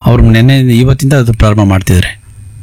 ಅವ್ರು ನೆನ್ನೆ ಇವತ್ತಿಂದ ಅದು ಪ್ರಾರಂಭ ಮಾಡ್ತಿದ್ದಾರೆ.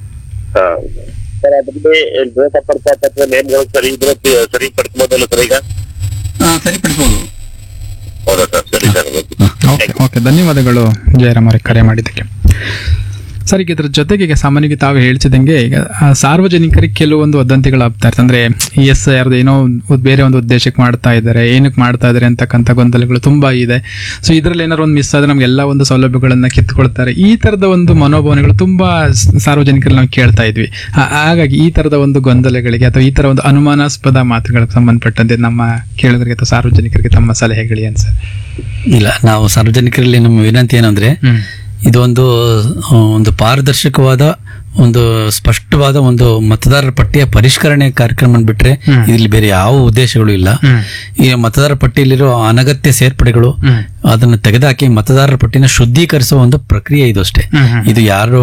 ಸರ್ ಅದರಲ್ಲಿ ದೋಷಪಡಿಸತಕ್ಕ ನೇಮಗಳು ಸರಿ ಇದ್ರೆ ಸರಿ ಪಡಿಸಬಹುದಲ್ಲ ಸರ್ ಈಗ? ಸರಿಪಡಿಸಬಹುದು. ಹೌದಾ ಸರ್? ಸರಿ ಸರ್. ಓಕೆ, ಧನ್ಯವಾದಗಳು ಜಯರಾಮ್ ಅವರಿಗೆ ಕರೆ ಮಾಡಿದ್ದಕ್ಕೆ. ಸರ್, ಈಗ ಇದ್ರ ಜೊತೆಗೆ ಈಗ ಸಾಮಾನ್ಯವಾಗಿ ತಾವು ಹೇಳ್ತಿದ್ದಂಗೆ ಈಗ ಸಾರ್ವಜನಿಕರಿಗೆ ಕೆಲವೊಂದು ವದಂತಿಗಳು ಆಗ್ತಾ ಇರ್ತದೆ. ಅಂದ್ರೆ ಎಸ್ ಯಾರ್ದು ಏನೋ ಬೇರೆ ಒಂದು ಉದ್ದೇಶಕ್ಕೆ ಮಾಡ್ತಾ ಇದ್ದಾರೆ, ಏನಕ್ಕೆ ಮಾಡ್ತಾ ಇದ್ದಾರೆ ಅಂತಕ್ಕಂಥ ಗೊಂದಲಗಳು ತುಂಬಾ ಇದೆ. ಸೊ ಇದರಲ್ಲಿ ಏನಾದ್ರು ಒಂದು ಮಿಸ್ ಆದ್ರೆ ನಮ್ಗೆಲ್ಲ ಒಂದು ಸೌಲಭ್ಯಗಳನ್ನ ಕಿತ್ಕೊಳ್ತಾರೆ. ಈ ತರದ ಒಂದು ಮನೋಭಾವನೆಗಳು ತುಂಬಾ ಸಾರ್ವಜನಿಕರಲ್ಲಿ ನಾವು ಕೇಳ್ತಾ ಇದ್ವಿ. ಹಾಗಾಗಿ ಈ ತರದ ಒಂದು ಗೊಂದಲಗಳಿಗೆ ಅಥವಾ ಈ ತರ ಒಂದು ಅನುಮಾನಾಸ್ಪದ ಮಾತುಗಳಿಗೆ ಸಂಬಂಧಪಟ್ಟಂತೆ ನಮ್ಮ ಕೇಳುಗರಿಗೆ ಅಥವಾ ಸಾರ್ವಜನಿಕರಿಗೆ ತಮ್ಮ ಸಲಹೆಗಳು ಏನ್ ಸರ್? ಇಲ್ಲ, ನಾವು ಸಾರ್ವಜನಿಕರಲ್ಲಿ ನಮ್ಮ ವಿನಂತಿ ಏನಂದ್ರೆ, ಇದು ಒಂದು ಪಾರದರ್ಶಕವಾದ ಒಂದು ಸ್ಪಷ್ಟವಾದ ಒಂದು ಮತದಾರರ ಪಟ್ಟಿಯ ಪರಿಷ್ಕರಣೆ ಕಾರ್ಯಕ್ರಮ ಬಿಟ್ರೆ ಇಲ್ಲಿ ಬೇರೆ ಯಾವ ಉದ್ದೇಶಗಳು ಇಲ್ಲ. ಈ ಮತದಾರರ ಪಟ್ಟಿಯಲ್ಲಿರೋ ಅನಗತ್ಯ ಸೇರ್ಪಡೆಗಳು ಅದನ್ನ ತೆಗೆದುಹಾಕಿ ಮತದಾರರ ಪಟ್ಟಿನ ಶುದ್ಧೀಕರಿಸುವ ಒಂದು ಪ್ರಕ್ರಿಯೆ ಇದು ಅಷ್ಟೇ. ಇದು ಯಾರು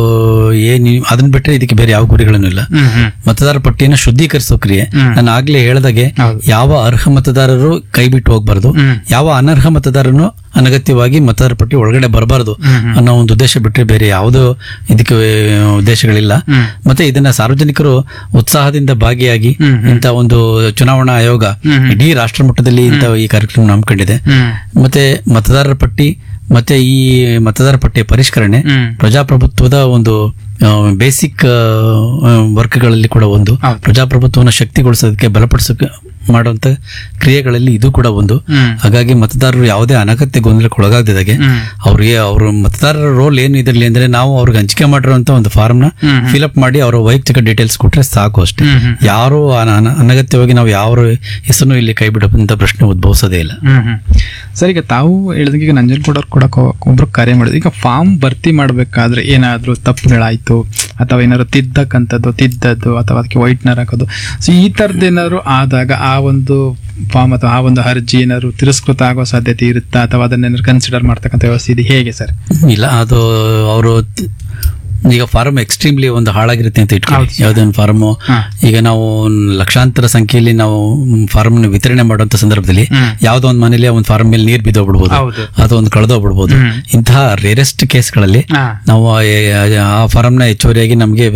ಅದನ್ನ ಬಿಟ್ರೆ ಇದಕ್ಕೆ ಬೇರೆ ಯಾವ ಗುರಿಗಳನ್ನು ಇಲ್ಲ. ಮತದಾರರ ಪಟ್ಟಿಯನ್ನು ಶುದ್ಧೀಕರಿಸುವ ಕ್ರಿಯೆ. ನಾನು ಆಗ್ಲೇ ಹೇಳ್ದಾಗೆ ಯಾವ ಅರ್ಹ ಮತದಾರರು ಕೈ ಬಿಟ್ಟು ಹೋಗ್ಬಾರ್ದು, ಯಾವ ಅನರ್ಹ ಮತದಾರನು ಅನಗತ್ಯವಾಗಿ ಮತದಾರರ ಪಟ್ಟಿ ಒಳಗಡೆ ಬರಬಾರದು ಅನ್ನೋ ಒಂದು ಉದ್ದೇಶ ಬಿಟ್ಟರೆ ಬೇರೆ ಯಾವುದೋ ಇದಕ್ಕೆ ಉದ್ದೇಶಗಳಿಲ್ಲ. ಮತ್ತೆ ಇದನ್ನ ಸಾರ್ವಜನಿಕರು ಉತ್ಸಾಹದಿಂದ ಭಾಗಿಯಾಗಿ ಇಂಥ ಒಂದು ಚುನಾವಣಾ ಆಯೋಗ ಇಡೀ ರಾಷ್ಟ್ರ ಮಟ್ಟದಲ್ಲಿ ಇಂಥ ಈ ಕಾರ್ಯಕ್ರಮ ಹಮ್ಮಿಕೊಂಡಿದೆ. ಮತ್ತೆ ಮತದಾರರ ಪಟ್ಟಿ ಮತ್ತೆ ಈ ಮತದಾರರ ಪಟ್ಟಿಯ ಪರಿಷ್ಕರಣೆ ಪ್ರಜಾಪ್ರಭುತ್ವದ ಒಂದು ಬೇಸಿಕ್ ವರ್ಕ್ಗಳಲ್ಲಿ ಕೂಡ ಒಂದು, ಪ್ರಜಾಪ್ರಭುತ್ವವನ್ನು ಶಕ್ತಿಗೊಳಿಸೋದಕ್ಕೆ ಬಲಪಡಿಸೋಕೆ ಮಾಡುವಂತ ಕ್ರಿಯೆಗಳಲ್ಲಿ ಇದು ಕೂಡ ಒಂದು. ಹಾಗಾಗಿ ಮತದಾರರು ಯಾವುದೇ ಅನಗತ್ಯ ಗೊಂದಲಕ್ಕೆ ಒಳಗಾಗದಾಗೆ ಅವ್ರ ಮತದಾರರ ರೋಲ್ ಏನು ಇದರಲ್ಲಿ ಅಂದ್ರೆ, ನಾವು ಅವ್ರಿಗೆ ಹಂಚಿಕೆ ಮಾಡಿರುವಂತ ಒಂದು ಫಾರ್ಮ್ ನ ಫಿಲ್ಅಪ್ ಮಾಡಿ ಅವರ ವೈಯಕ್ತಿಕ ಡೀಟೇಲ್ಸ್ ಕೊಟ್ರೆ ಸಾಕು ಅಷ್ಟೇ. ಯಾರು ಅನಗತ್ಯವಾಗಿ ನಾವು ಯಾವ ಹೆಸರು ಇಲ್ಲಿ ಕೈ ಬಿಡುವಂತ ಪ್ರಶ್ನೆ ಉದ್ಭವಿಸೋದೇ ಇಲ್ಲ. ಸರ್, ಈಗ ತಾವು ಹೇಳಿದಂಗೆ ಈಗ ನಂಜನಗೂಡವ್ರು ಕೂಡ ಒಬ್ರು ಕರೆ ಮಾಡಿದ್ರು. ಈಗ ಫಾರ್ಮ್ ಭರ್ತಿ ಮಾಡ್ಬೇಕಾದ್ರೆ ಏನಾದ್ರು ತಪ್ಪುಗಳಾಯ್ತು ಅಥವಾ ಏನಾದ್ರು ತಿದ್ದದ್ದು ಅಥವಾ ಅದಕ್ಕೆ ವೈಟ್ನರ್ ಹಾಕೋದು, ಸೊ ಈ ತರದ್ ಏನಾದ್ರು ಆದಾಗ ಆ ಒಂದು ಫಾರ್ಮ್ ಅಥವಾ ಆ ಒಂದು ಅರ್ಜಿ ಏನಾದ್ರು ತಿರಸ್ಕೃತ ಆಗೋ ಸಾಧ್ಯತೆ ಇರುತ್ತಾ ಅಥವಾ ಅದನ್ನೇನಾದ್ರು ಕನ್ಸಿಡರ್ ಮಾಡ್ತಕ್ಕಂಥ ವ್ಯವಸ್ಥೆ ಇದೆ ಹೇಗೆ ಸರ್? ಇಲ್ಲ, ಅದು ಅವರು ಈಗ ಫಾರ್ಮ್ ಎಕ್ಸ್ಟ್ರೀಮ್ಲಿ ಒಂದು ಹಾಳಾಗಿರುತ್ತೆ ಅಂತ ಇಟ್ಕೊಳ್ಳಿ. ಯಾವುದೇ ಒಂದು ಫಾರ್ಮ್ ಈಗ ನಾವು ಲಕ್ಷಾಂತರ ಸಂಖ್ಯೆಯಲ್ಲಿ ನಾವು ಫಾರ್ಮ್ ವಿತರಣೆ ಮಾಡುವಂತ ಸಂದರ್ಭದಲ್ಲಿ ಯಾವ್ದೋ ಒಂದು ಮನೇಲಿ ಒಂದು ಫಾರ್ಮ್ ಮೇಲೆ ನೀರು ಬಿದ್ದೋಗ್ಬಿಡ್ಬೋದು, ಅದು ಒಂದು ಕಳೆದೋಗ್ಬಿಡ್ಬೋದು. ಇಂತಹ ರೇರೆಸ್ಟ್ ಕೇಸ್ಗಳಲ್ಲಿ ನಾವು ಆ ಫಾರ್ಮ್ ನ ಹೆಚ್ಚುವರಿಯಾಗಿ ನಮಗೆ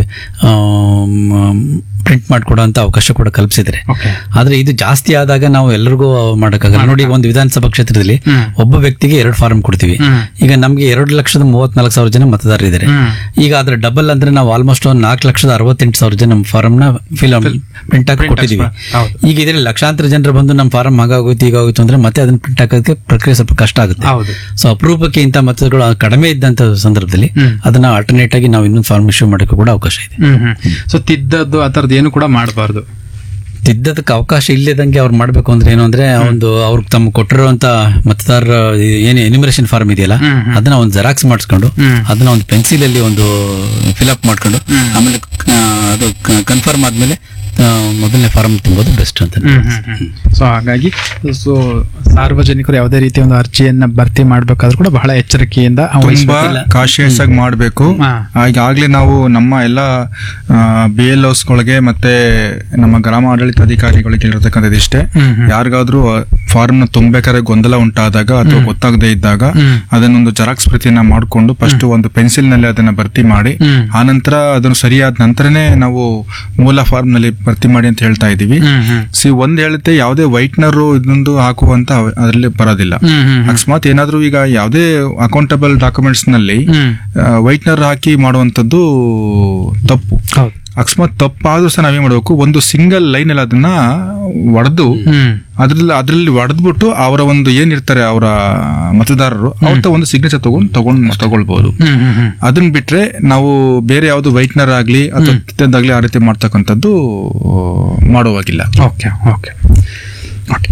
ಪ್ರಿಂಟ್ ಮಾಡಿಕೊಡುವಂತ ಅವಕಾಶ ಕೂಡ ಕಲ್ಪಿಸಿದ್ರೆ. ಆದ್ರೆ ಇದು ಜಾಸ್ತಿ ಆದಾಗ ನಾವು ಎಲ್ಲರಿಗೂ ಮಾಡಕ್ಕಾಗಲ್ಲ. ನೋಡಿ, ಒಂದು ವಿಧಾನಸಭಾ ಕ್ಷೇತ್ರದಲ್ಲಿ ಒಬ್ಬ ವ್ಯಕ್ತಿಗೆ 2 ಫಾರ್ಮ್ ಕೊಡ್ತೀವಿ. ಈಗ ನಮ್ಗೆ 2,34,000 ಜನ ಮತದಾರರಿದ್ದಾರೆ. ಈಗ ಅದ್ರ ಡಬಲ್ ಅಂದ್ರೆ ನಾವು ಆಲ್ಮೋಸ್ಟ್ 4,68,000 ಜನ ನಮ್ಮ ಫಾರ್ಮ್ ನ ಪ್ರಿಂಟ್ ಹಾಕಿ ಕೊಟ್ಟಿದೀವಿ. ಈಗ ಇದರಲ್ಲಿ ಲಕ್ಷಾಂತರ ಜನರು ಬಂದು ನಮ್ಮ ಫಾರ್ಮ್ ಹಾಗಾಗೋಯ್ತು ಹೀಗಾಗೋಯ್ತು ಅಂದ್ರೆ ಮತ್ತೆ ಅದನ್ನ ಪ್ರಿಂಟ್ ಹಾಕೋದಕ್ಕೆ ಪ್ರಕ್ರಿಯೆ ಸ್ವಲ್ಪ ಕಷ್ಟ ಆಗುತ್ತೆ. ಸೊ ಅಪರೂಪಕ್ಕೆ ಇಂಥ ಮತಗಳು ಕಡಿಮೆ ಇದ್ದಂತ ಸಂದರ್ಭದಲ್ಲಿ ಅದನ್ನ ಆಲ್ಟರ್ನೇಟ್ ಆಗಿ ನಾವು ಇನ್ನೊಂದು ಫಾರ್ಮ್ ಇಶ್ಯೂ ಮಾಡಕ್ಕೆ ಕೂಡ ಅವಕಾಶ ಇದೆ. ಸೊ ತಿದ್ದದ್ದು ಆ ತರದ್ದು ಏನು ಕೂಡ ಮಾಡಬಾರ್ದು. ತಿದ್ದದಕ್ಕೆ ಅವಕಾಶ ಇಲ್ಲದಂಗೆ ಅವ್ರು ಮಾಡ್ಬೇಕು ಅಂದ್ರೆ ಏನು ಅಂದ್ರೆ, ಒಂದು ಅವ್ರಿಗೆ ತಮ್ಮ ಕೊಟ್ಟಿರುವಂತ ಮತದಾರರ ಏನು ಎನ್ಯುಮರೇಷನ್ ಫಾರ್ಮ್ ಇದೆಯಲ್ಲ ಅದನ್ನ ಒಂದು ಜೆರಾಕ್ಸ್ ಮಾಡಿಸ್ಕೊಂಡು ಅದನ್ನ ಒಂದು ಪೆನ್ಸಿಲ್ ಅಲ್ಲಿ ಒಂದು ಫಿಲ್ಅಪ್ ಮಾಡ್ಕೊಂಡು ಆಮೇಲೆ ಅದು ಕನ್ಫರ್ಮ್ ಆದ್ಮೇಲೆ ಮೊದಲನೇ ಫಾರ್ಮ್ ತುಂಬೋದು ಬೆಸ್ಟ್ ಅಂತ. ಸೊ ಹಾಗಾಗಿ ಸಾರ್ವಜನಿಕರು ಯಾವುದೇ ರೀತಿಯ ಒಂದು ಅರ್ಜಿಯನ್ನ ಭರ್ತಿ ಮಾಡ್ಬೇಕಾದ್ರೂ ಕೂಡ ಬಹಳ ಎಚ್ಚರಿಕೆಯಿಂದ ಕಾಶಿಯಸ್ ಆಗಿ ಮಾಡಬೇಕು. ಈಗಾಗಲೇ ನಾವು ನಮ್ಮ ಎಲ್ಲ BLOs ಗಳಿಗೆ ಮತ್ತೆ ನಮ್ಮ ಗ್ರಾಮ ಆಡಳಿತ ಅಧಿಕಾರಿಗಳಿಗೆ ಇರತಕ್ಕಂಥದ್ದು ಇಷ್ಟೇ, ಯಾರಿಗಾದ್ರೂ ಫಾರ್ಮ್ ನ ತುಂಬಬೇಕಾದ್ರೆ ಗೊಂದಲ ಉಂಟಾದಾಗ ಅಥವಾ ಗೊತ್ತಾಗದೇ ಇದ್ದಾಗ ಅದನ್ನೊಂದು ಜೆರಾಕ್ಸ್ ಪ್ರತಿಯನ್ನ ಮಾಡಿಕೊಂಡು ಫಸ್ಟ್ ಒಂದು ಪೆನ್ಸಿಲ್ ನಲ್ಲಿ ಅದನ್ನ ಭರ್ತಿ ಮಾಡಿ ಆನಂತರ ಅದನ್ನು ಸರಿಯಾದ ನಂತರನೇ ನಾವು ಮೂಲ ಫಾರ್ಮ್ ನಲ್ಲಿ ಭರ್ತಿ ಮಾಡಿ ಅಂತ ಹೇಳ್ತಾ ಇದೀವಿ. ಒಂದ್ ಹೇಳುತ್ತೆ, ಯಾವುದೇ ವೈಟ್ನರ್ ಇದೊಂದು ಹಾಕುವಂತ ಅದರಲ್ಲಿ ಬರೋದಿಲ್ಲ. ಅಕಸ್ಮಾತ್ ಏನಾದ್ರೂ ಈಗ ಯಾವುದೇ ಅಕೌಂಟಬಲ್ ಡಾಕ್ಯುಮೆಂಟ್ಸ್ ನಲ್ಲಿ ವೈಟ್ನರ್ ಹಾಕಿ ಮಾಡುವಂತದ್ದು ತಪ್ಪು. ಅಕಸ್ಮಾತ್ ತಪ್ಪಾದ್ರೂ ಸಹ ನಾವೇನ್ ಮಾಡ್ಬೇಕು, ಒಂದು ಸಿಂಗಲ್ ಲೈನ್ ಅಲ್ಲಿ ಅದನ್ನ ಒಡೆದು ಅದ್ರಲ್ಲಿ ಒಡೆದ್ಬಿಟ್ಟು ಅವರ ಒಂದು ಏನಿರ್ತಾರೆ ಅವರ ಮತದಾರರು ಅವ್ರ ಒಂದು ಸಿಗ್ನೇಚರ್ ತಗೊಳ್ಬಹುದು. ಅದನ್ನ ಬಿಟ್ರೆ ನಾವು ಬೇರೆ ಯಾವ್ದು ವೈಟ್ನರ್ ಆಗ್ಲಿ ಅಥವಾ ಕಿತ್ತದ್ದಾಗ್ಲಿ ಆ ರೀತಿ ಮಾಡ್ತಕ್ಕಂಥದ್ದು ಮಾಡುವಾಗಿಲ್ಲ. ಓಕೆ ಓಕೆ ಓಕೆ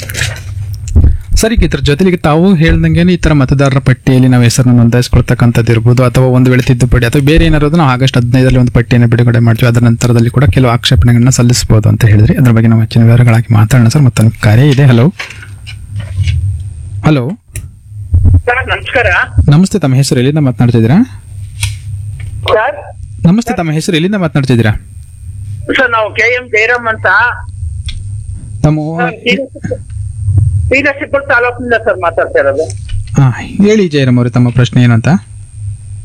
ಸರಿ. ಇದ್ರ ಜೊತೆಗೆ ತಾವು ಹೇಳ್ದಂಗೆ ಈ ತರ ಮತದಾರರ ಪಟ್ಟಿಯಲ್ಲಿ ನಾವು ಹೆಸರನ್ನು ನೋಂದಾಯಿಸ್ಕೊಳ್ತಕ್ಕಂಥದ್ದು ಇರ್ಬೋದು ಅಥವಾ ಒಂದು ವೇಳೆ ತಿದ್ದುಪಡಿ ಅಥವಾ ಬೇರೆ ಏನಾದ್ರು ನಾವು ಆಗಸ್ಟ್ 15 ಒಂದು ಪಟ್ಟಿಯನ್ನು ಬಿಡುಗಡೆ ಮಾಡ್ತೀವಿ. ಅದರ ನಂತರದಲ್ಲಿ ಕೂಡ ಕೆಲವು ಆಕ್ಷೇಪಣೆಗಳನ್ನ ಸಲ್ಲಿಸಬಹುದು ಅಂತ ಹೇಳಿದ್ರಿ. ಅದ್ರ ಬಗ್ಗೆ ನಾವು ಹೆಚ್ಚಿನ ವಿವರಗಳಾಗಿ ಮಾತಾಡೋಣ ಸರ್. ಮತ್ತೊಂದು ಕರೆ ಇದೆ. ಹಲೋ ಹಲೋ ನಮಸ್ಕಾರ. ನಮಸ್ತೆ, ತಮ್ಮ ಹೆಸರು ಎಲ್ಲಿಂದ ಮಾತನಾಡ್ತಿದ್ದೀರಾ? ನಮಸ್ತೆ, ತಮ್ಮ ಹೆಸರು ಎಲ್ಲಿಂದ ಮಾತನಾಡ್ತಿದ್ದೀರಾ? ಸರ್ ನಾವು KM ಜಯರಾಮ್ ಅಂತ ಶ್ರೀನರಸೀಪುರ ತಾಲೂಕಿನಿಂದ ಸರ್ ಮಾತಾಡ್ತಾ ಇರೋದು. ಹೇಳಿ ಜಯರಾಮ್ ಅವರೇ, ತಮ್ಮ ಪ್ರಶ್ನೆ ಏನಂತ?